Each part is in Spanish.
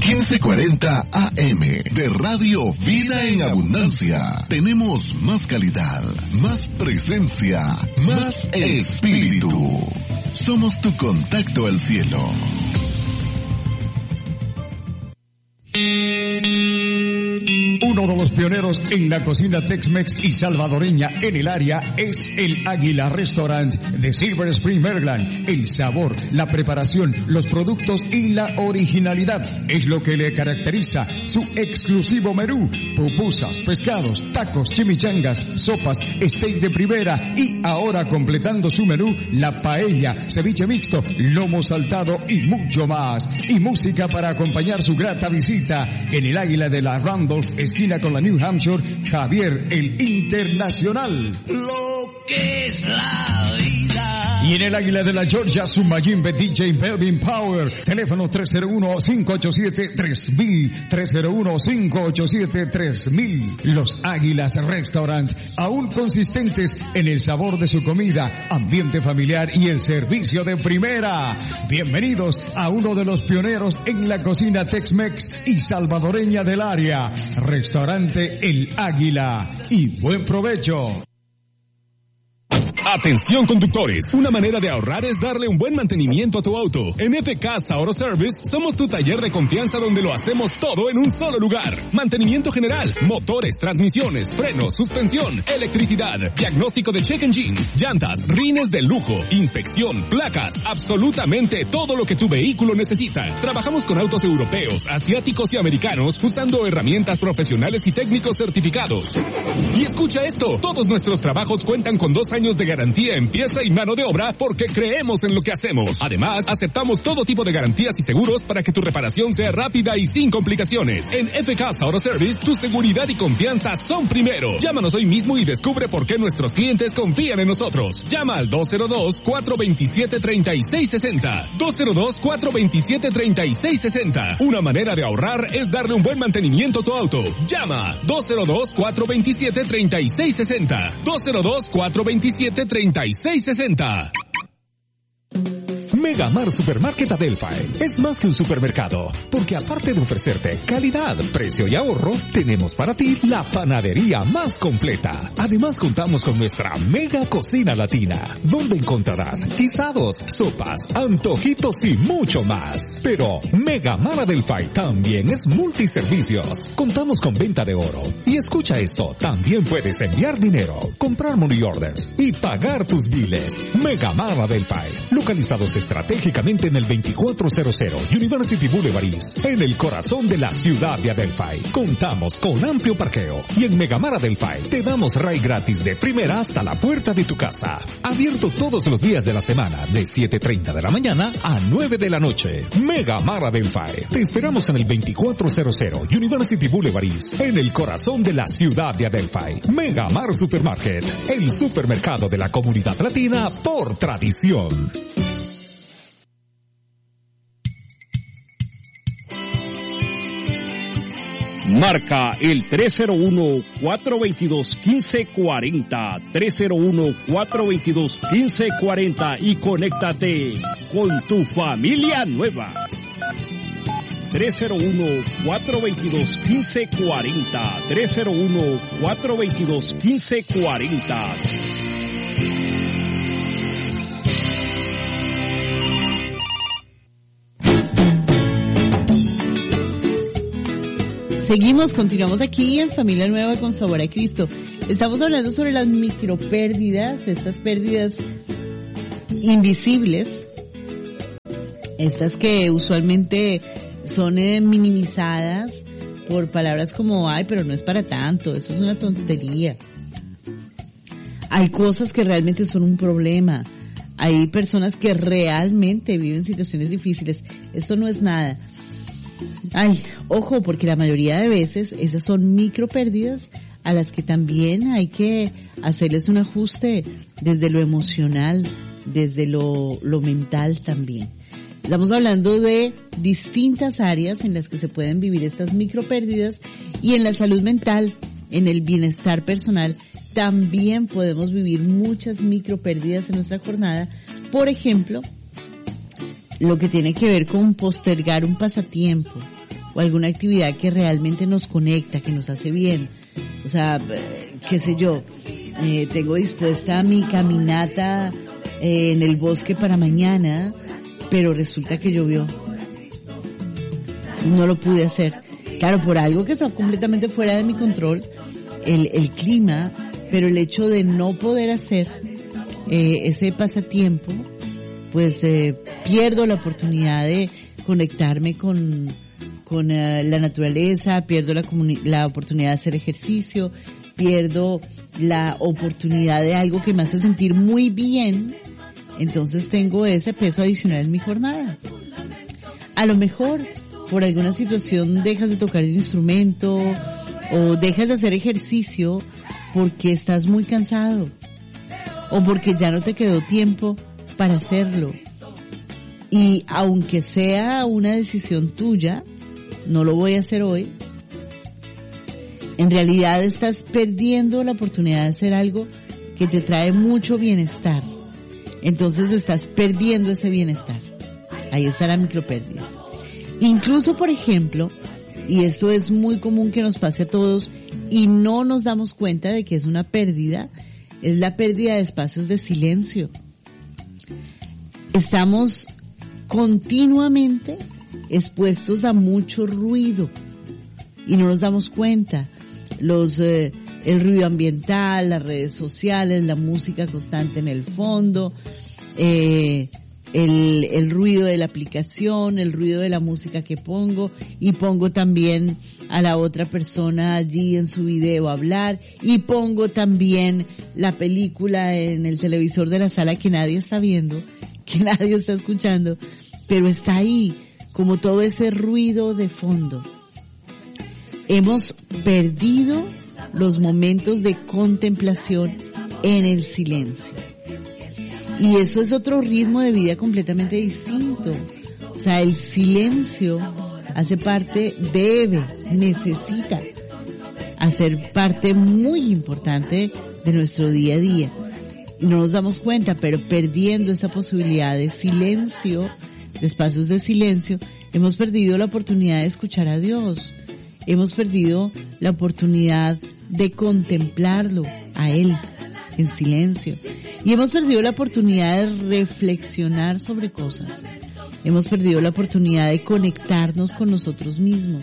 1540 AM de Radio Vida en Abundancia. Tenemos más calidad, más presencia, más espíritu. Somos tu contacto al cielo. Uno de los pioneros en la cocina Tex-Mex y salvadoreña en el área es el Águila Restaurant de Silver Spring, Maryland. El sabor, la preparación, los productos y la originalidad es lo que le caracteriza su exclusivo menú. Pupusas, pescados, tacos, chimichangas, sopas, steak de primera y ahora completando su menú, la paella, ceviche mixto, lomo saltado y mucho más. Y música para acompañar su grata visita en el Águila de la Randolph, esquina con la New Hampshire, Javier el Internacional. Lo que es la vida. Y en el Águila de la Georgia, su Mayimbe DJ Melvin Power. Teléfono 301-587-3000. 301-587-3000. Los Águilas Restaurant, aún consistentes en el sabor de su comida, ambiente familiar y el servicio de primera. Bienvenidos a uno de los pioneros en la cocina Tex-Mex y salvadoreña del área. Restaurante El Águila. Y buen provecho. Atención conductores, una manera de ahorrar es darle un buen mantenimiento a tu auto. En FK Auto Service somos tu taller de confianza donde lo hacemos todo en un solo lugar. Mantenimiento general, motores, transmisiones, frenos, suspensión, electricidad, diagnóstico de check engine, llantas, rines de lujo, inspección, placas, absolutamente todo lo que tu vehículo necesita. Trabajamos con autos europeos, asiáticos y americanos usando herramientas profesionales y técnicos certificados. Y escucha esto, todos nuestros trabajos cuentan con 2 años de garantía en pieza y mano de obra porque creemos en lo que hacemos. Además, aceptamos todo tipo de garantías y seguros para que tu reparación sea rápida y sin complicaciones. En FK Auto Service, tu seguridad y confianza son primero. Llámanos hoy mismo y descubre por qué nuestros clientes confían en nosotros. Llama al 202-427-3660. 202-427-3660. Una manera de ahorrar es darle un buen mantenimiento a tu auto. Llama 202-427-3660. 202-427-3660. Megamar Supermarket Adelphi es más que un supermercado, porque aparte de ofrecerte calidad, precio y ahorro, tenemos para ti la panadería más completa. Además contamos con nuestra mega cocina latina, donde encontrarás guisados, sopas, antojitos y mucho más. Pero Megamar Adelphi también es multiservicios. Contamos con venta de oro. Y escucha esto, también puedes enviar dinero, comprar money orders y pagar tus biles. Megamar Adelphi, localizados estratégicamente en el 2400 University Boulevard East, en el corazón de la ciudad de Adelphi. Contamos con amplio parqueo y en Megamar Adelphi te damos ride gratis de primera hasta la puerta de tu casa. Abierto todos los días de la semana de 7:30 de la mañana a 9 de la noche. Megamar Adelphi. Te esperamos en el 2400 University Boulevard East, en el corazón de la ciudad de Adelphi. Megamar Supermarket, el supermercado de la comunidad latina por tradición. Marca el 301-422-1540, 301-422-1540 y conéctate con tu familia nueva. 301-422-1540, 301-422-1540. Continuamos aquí en Familia Nueva con Sabor a Cristo. Estamos hablando sobre las micropérdidas, estas pérdidas invisibles, estas que usualmente son minimizadas por palabras como, ay, pero no es para tanto, eso es una tontería. Hay cosas que realmente son un problema. Hay personas que realmente viven situaciones difíciles. Esto no es nada. Ay, ojo, porque la mayoría de veces esas son micropérdidas a las que también hay que hacerles un ajuste desde lo emocional, desde lo mental también. Estamos hablando de distintas áreas en las que se pueden vivir estas micropérdidas, y en la salud mental, en el bienestar personal, también podemos vivir muchas micropérdidas en nuestra jornada. Por ejemplo, lo que tiene que ver con postergar un pasatiempo, o alguna actividad que realmente nos conecta, que nos hace bien. O sea, qué sé yo, tengo dispuesta mi caminata en el bosque para mañana, pero resulta que llovió. No lo pude hacer. Claro, por algo que está completamente fuera de mi control, el clima, pero el hecho de no poder hacer ese pasatiempo, pues pierdo la oportunidad de conectarme con la naturaleza, pierdo la oportunidad de hacer ejercicio, pierdo la oportunidad de algo que me hace sentir muy bien. Entonces tengo ese peso adicional en mi jornada. A lo mejor por alguna situación dejas de tocar el instrumento o dejas de hacer ejercicio porque estás muy cansado o porque ya no te quedó tiempo para hacerlo. Y aunque sea una decisión tuya, no lo voy a hacer hoy, en realidad estás perdiendo la oportunidad de hacer algo que te trae mucho bienestar. Entonces estás perdiendo ese bienestar. Ahí está la micropérdida. Incluso, por ejemplo, y esto es muy común que nos pase a todos y no nos damos cuenta de que es una pérdida, es la pérdida de espacios de silencio. Estamos continuamente expuestos a mucho ruido y no nos damos cuenta. El ruido ambiental, las redes sociales, la música constante en el fondo, el ruido de la aplicación, el ruido de la música que pongo, y pongo también a la otra persona allí en su video a hablar, y pongo también la película en el televisor de la sala que nadie está viendo, que nadie está escuchando, pero está ahí como todo ese ruido de fondo. Hemos perdido los momentos de contemplación en el silencio. Y eso es otro ritmo de vida completamente distinto. O sea, el silencio hace parte, necesita hacer parte muy importante de nuestro día a día. Y no nos damos cuenta, pero perdiendo esta posibilidad de silencio, de espacios de silencio, hemos perdido la oportunidad de escuchar a Dios. Hemos perdido la oportunidad de contemplarlo a Él en silencio. Y hemos perdido la oportunidad de reflexionar sobre cosas. Hemos perdido la oportunidad de conectarnos con nosotros mismos.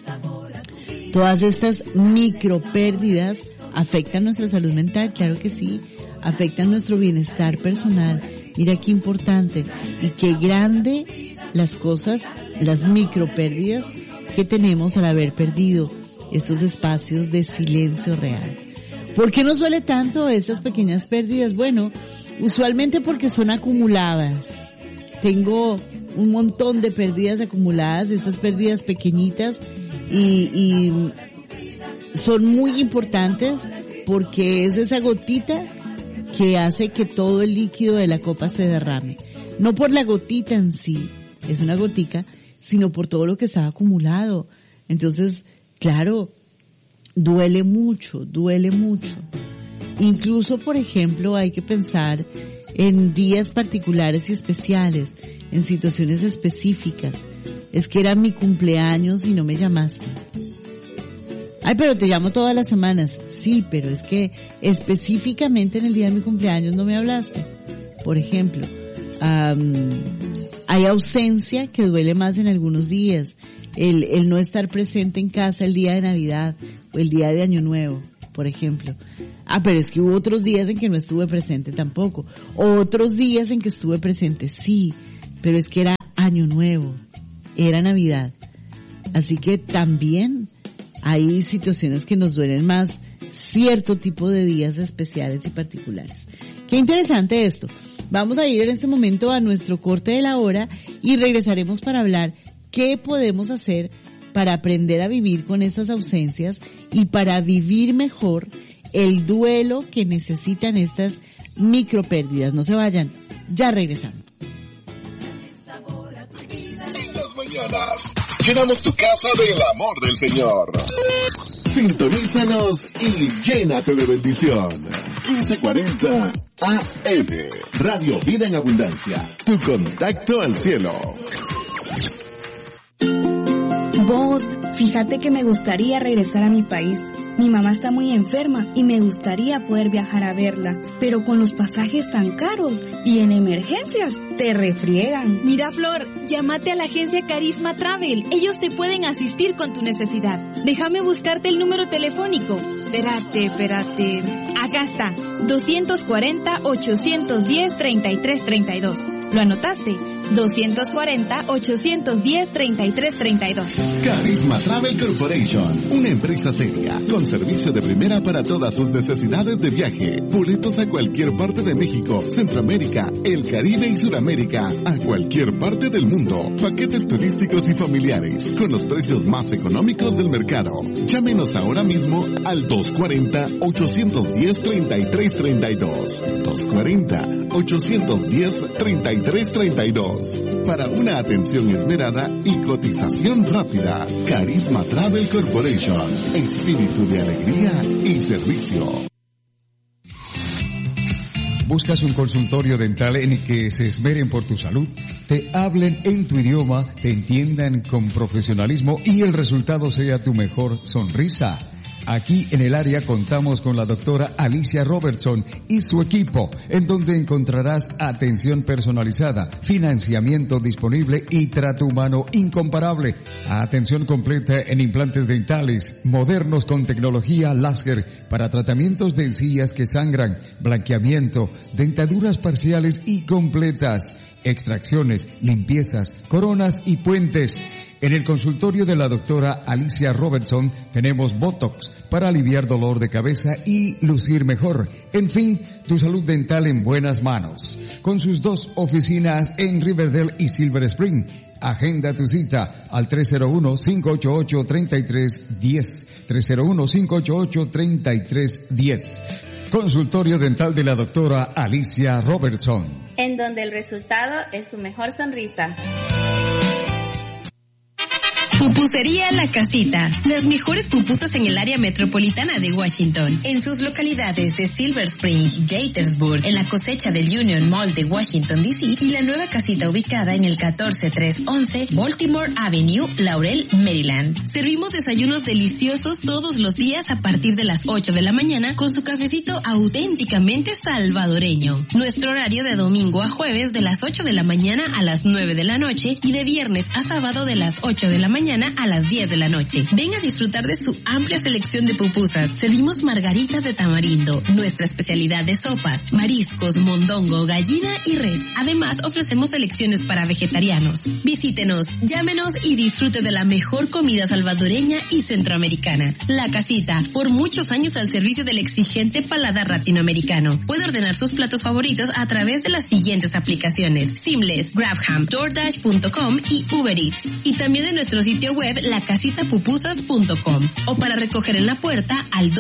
Todas estas micropérdidas afectan nuestra salud mental, claro que sí. Afectan nuestro bienestar personal. Mira qué importante y qué grande las cosas, las micropérdidas que tenemos al haber perdido estos espacios de silencio real. ¿Por qué nos duele tanto estas pequeñas pérdidas? Bueno, usualmente porque son acumuladas. Tengo un montón de pérdidas acumuladas, estas pérdidas pequeñitas, y son muy importantes porque es esa gotita que hace que todo el líquido de la copa se derrame. No por la gotita en sí, es una gotica, sino por todo lo que estaba acumulado. Entonces, claro, duele mucho. Incluso, por ejemplo, hay que pensar en días particulares y especiales, en situaciones específicas. Es que era mi cumpleaños y no me llamaste. Ay, pero te llamo todas las semanas. Sí, pero es que específicamente en el día de mi cumpleaños no me hablaste. Por ejemplo, hay ausencia que duele más en algunos días. El no estar presente en casa el día de Navidad o el día de Año Nuevo, por ejemplo. Pero es que hubo otros días en que no estuve presente tampoco. Otros días en que estuve presente, sí, pero es que era Año Nuevo, era Navidad. Así que también hay situaciones que nos duelen más cierto tipo de días especiales y particulares. Qué interesante esto. Vamos a ir en este momento a nuestro corte de la hora y regresaremos para hablar qué podemos hacer para aprender a vivir con estas ausencias y para vivir mejor el duelo que necesitan estas micropérdidas. No se vayan, ya regresamos. En las mañanas llenamos tu casa del amor del Señor. Sintonízanos y llénate de bendición. 1540 AM, Radio Vida en Abundancia, tu contacto al cielo. Vos, fíjate que me gustaría regresar a mi país. Mi mamá está muy enferma y me gustaría poder viajar a verla, pero con los pasajes tan caros y en emergencias te refriegan. Mira, Flor, llámate a la agencia Carisma Travel. Ellos te pueden asistir con tu necesidad. Déjame buscarte el número telefónico. Espérate. Acá está. 240-810-3332. ¿Lo anotaste? 240-810-3332. Carisma Travel Corporation, una empresa seria, con servicio de primera para todas sus necesidades de viaje. Boletos a cualquier parte de México, Centroamérica, el Caribe y Suramérica, a cualquier parte del mundo. Paquetes turísticos y familiares, con los precios más económicos del mercado. Llámenos ahora mismo al 240-810-3332. 240-810-3332. Para una atención esmerada y cotización rápida. Carisma Travel Corporation. Espíritu de alegría y servicio. ¿Buscas un consultorio dental en el que se esmeren por tu salud? Te hablen en tu idioma, te entiendan con profesionalismo y el resultado sea tu mejor sonrisa. Aquí en el área contamos con la doctora Alicia Robertson y su equipo, en donde encontrarás atención personalizada, financiamiento disponible y trato humano incomparable. Atención completa en implantes dentales, modernos con tecnología láser para tratamientos de encías que sangran, blanqueamiento, dentaduras parciales y completas, extracciones, limpiezas, coronas y puentes. En el consultorio de la doctora Alicia Robertson tenemos Botox para aliviar dolor de cabeza y lucir mejor. En fin, tu salud dental en buenas manos. Con sus 2 oficinas en Riverdale y Silver Spring. Agenda tu cita al 301-588-3310. 301-588-3310. Consultorio dental de la doctora Alicia Robertson. En donde el resultado es su mejor sonrisa. Pupusería La Casita. Las mejores pupusas en el área metropolitana de Washington. En sus localidades de Silver Spring, Gaithersburg, en la cosecha del Union Mall de Washington, D.C. y la nueva casita ubicada en el 14311 Baltimore Avenue, Laurel, Maryland. Servimos desayunos deliciosos todos los días a partir de las 8 de la mañana con su cafecito auténticamente salvadoreño. Nuestro horario de domingo a jueves de las 8 de la mañana a las 9 de la noche y de viernes a sábado de las 8 de la mañana a las 10 de la noche. Ven a disfrutar de su amplia selección de pupusas. Servimos margaritas de tamarindo, nuestra especialidad de sopas, mariscos, mondongo, gallina y res. Además, ofrecemos selecciones para vegetarianos. Visítenos, llámenos y disfrute de la mejor comida salvadoreña y centroamericana. La Casita, por muchos años al servicio del exigente paladar latinoamericano. Puede ordenar sus platos favoritos a través de las siguientes aplicaciones: Seamless, Grabham, DoorDash.com y Uber Eats. Y también de nuestro sitio web lacasitapupusas.com o para recoger en la puerta al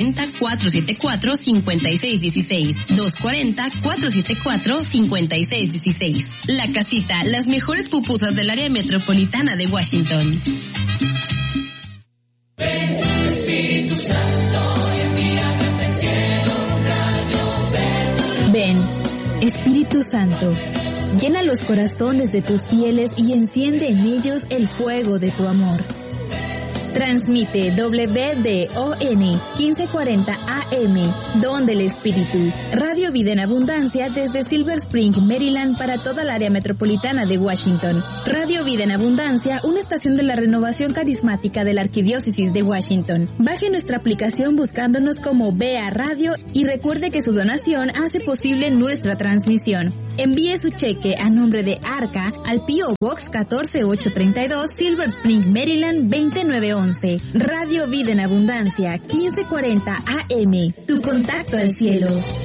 240-474-5616. 240-474-5616. La Casita, las mejores pupusas del área metropolitana de Washington. Ven, Espíritu Santo, y envíame del cielo un rayo verde. Ven, Espíritu Santo. Llena los corazones de tus fieles y enciende en ellos el fuego de tu amor. Transmite WDON 1540 AM, Don del Espíritu. Radio Vida en Abundancia desde Silver Spring, Maryland, para toda el área metropolitana de Washington. Radio Vida en Abundancia, una estación de la renovación carismática de la Arquidiócesis de Washington. Baje nuestra aplicación buscándonos como BA Radio y recuerde que su donación hace posible nuestra transmisión. Envíe su cheque a nombre de Arca al P.O. Box 14832, Silver Spring, Maryland 20911. Radio Vida en Abundancia 1540 AM. Tu contacto al cielo.